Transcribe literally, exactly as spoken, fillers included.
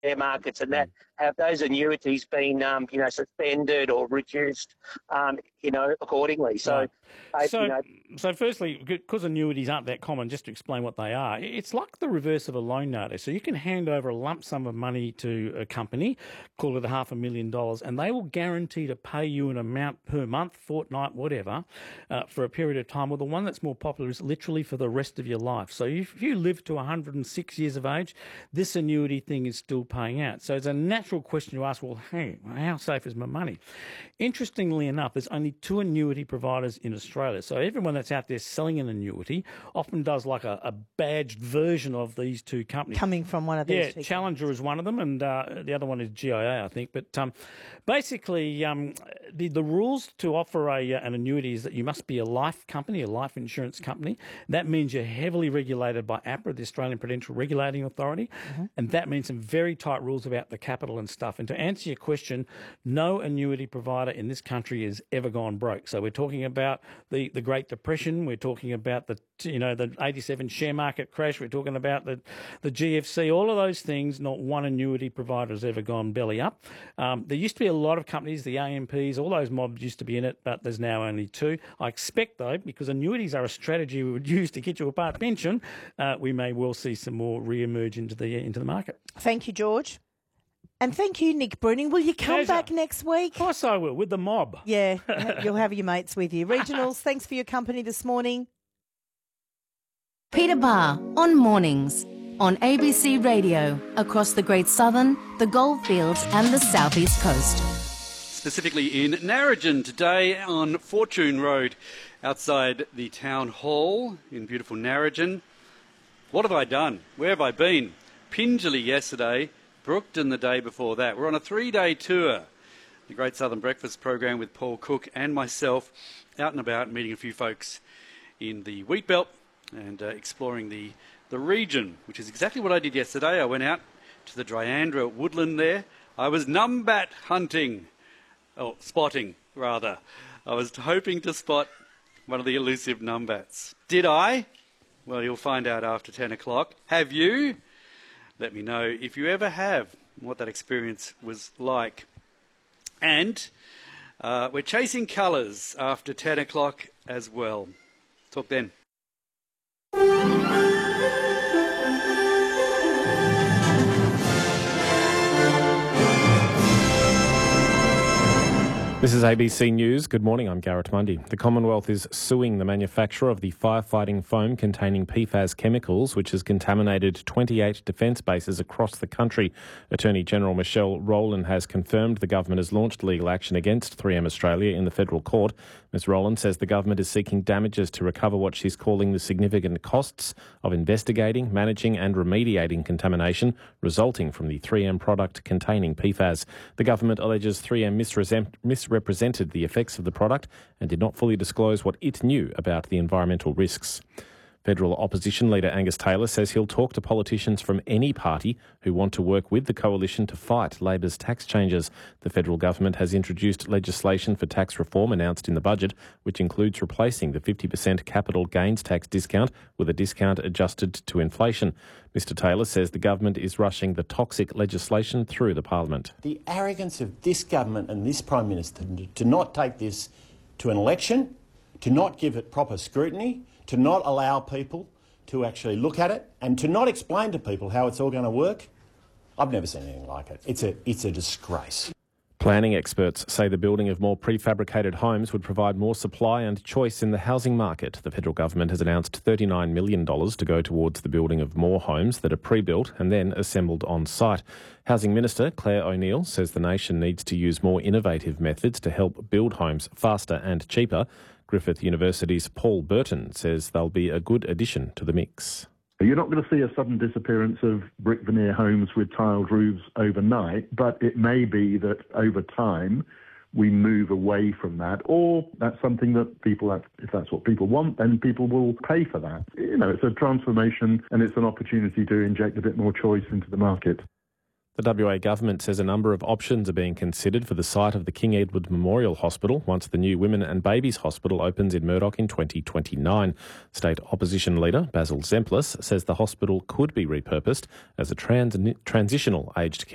share markets and that, have those annuities been, um, you know, suspended or reduced, um, you know, accordingly? So, Right. I, So, you know, so firstly, because annuities aren't that common, just to explain what they are, it's like the reverse of a loan notice. So you can hand over a lump sum of money to a company, call it a half a million dollars, and they will guarantee to pay you an amount per month, fortnight, whatever, uh, for a period of time. Well, the one that's more popular is literally for the rest of your life. So if you live to one hundred six years of age, this annuity thing is still paying out. So it's a natural question to ask, well, hey, how safe is my money? Interestingly enough, there's only two annuity providers in Australia. So everyone that's out there selling an annuity often does like a, a badged version of these two companies. Coming from one of these Yeah, two Challenger companies. is one of them, and uh, the other one is G I A, I think. But um, basically, um, the, the rules to offer a, uh, an annuity is that you must be a life company, a life insurance company. That means you're heavily regulated by APRA, the Australian Prudential Regulating Authority, mm-hmm. and that means some very tight rules about the capital and stuff. And to answer your question, no annuity provider in this country has ever gone broke. So we're talking about the, the Great Depression, we're talking about the you know the eighty-seven share market crash, we're talking about the, the G F C, all of those things. Not one annuity provider has ever gone belly up. Um, there used to be a lot of companies, the A M Ps, all those mobs used to be in it, but there's now only two. I expect, though, because annuities are a strategy we would use to get you a part pension, uh, we may well see some more re-emerge into the, into the market. Thank you, George. And thank you, Nick Bruning. Will you come Pleasure. back next week? Of course I will, with the mob. Yeah, you'll have your mates with you. Regionals, thanks for your company this morning. Peter Barr on Mornings on A B C Radio across the Great Southern, the Goldfields and the South East Coast. Specifically in Narrogin today on Fortune Road outside the Town Hall in beautiful Narrogin. What have I done? Where have I been? Pingelly yesterday, Brookton the day before that. We're on a three-day tour. The Great Southern Breakfast program with Paul Cook and myself out and about meeting a few folks in the wheat belt and uh, exploring the, the region, which is exactly what I did yesterday. I went out to the Dryandra woodland there. I was numbat hunting, or spotting rather. I was hoping to spot one of the elusive numbats. Did I? Well, you'll find out after ten o'clock. Have you? Let me know if you ever have, what that experience was like. And uh, we're chasing colours after ten o'clock as well. Talk then. This is A B C News. Good morning, I'm Garrett Mundy. The Commonwealth is suing the manufacturer of the firefighting foam containing P FAS chemicals, which has contaminated twenty-eight defence bases across the country. Attorney General Michelle Rowland has confirmed the government has launched legal action against three M Australia in the federal court. Ms Rowland says the government is seeking damages to recover what she's calling the significant costs of investigating, managing and remediating contamination resulting from the three M product containing P FAS. The government alleges three M misrepresented represented the effects of the product and did not fully disclose what it knew about the environmental risks. Federal opposition leader Angus Taylor says he'll talk to politicians from any party who want to work with the coalition to fight Labor's tax changes. The federal government has introduced legislation for tax reform announced in the budget, which includes replacing the fifty percent capital gains tax discount with a discount adjusted to inflation. Mister Taylor says the government is rushing the toxic legislation through the parliament. The arrogance of this government and this Prime Minister to not take this to an election, to not give it proper scrutiny, to not allow people to actually look at it and to not explain to people how it's all going to work. I've never seen anything like it. It's a, it's a disgrace. Planning experts say the building of more prefabricated homes would provide more supply and choice in the housing market. The federal government has announced thirty-nine million dollars to go towards the building of more homes that are pre-built and then assembled on site. Housing Minister Claire O'Neill says the nation needs to use more innovative methods to help build homes faster and cheaper. Griffith University's Paul Burton says they'll be a good addition to the mix. You're not going to see a sudden disappearance of brick veneer homes with tiled roofs overnight, but it may be that over time we move away from that, or that's something that people, have, if that's what people want, then people will pay for that. You know, it's a transformation and it's an opportunity to inject a bit more choice into the market. The W A government says a number of options are being considered for the site of the King Edward Memorial Hospital once the new Women and Babies Hospital opens in Murdoch in twenty twenty-nine. State opposition leader Basil Zemplis says the hospital could be repurposed as a trans- transitional aged care